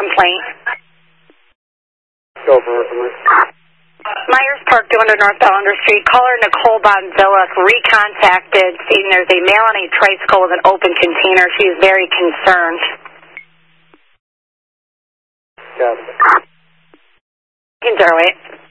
complaint. Go for it. Myers Park, 200 North Bellender Street. Caller Nicole Bonzilla recontacted, stating there's a male on a tricycle with an open container. She is very concerned. Got it. You can zero it.